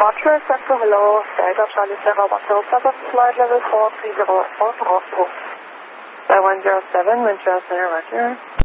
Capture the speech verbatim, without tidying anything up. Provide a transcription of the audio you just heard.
Roger, Central, hello, Delta Charlie Sierra one zero seven, flight level four three zero on Rockbrook. By one zero seven, Montreal Center, Roger.